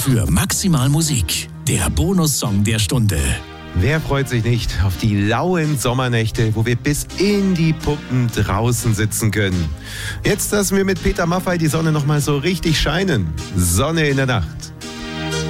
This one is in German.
für Maximal Musik, der Bonussong der Stunde. Wer freut sich nicht auf die lauen Sommernächte, wo wir bis in die Puppen draußen sitzen können? Jetzt lassen wir mit Peter Maffay die Sonne noch mal so richtig scheinen. Sonne in der Nacht.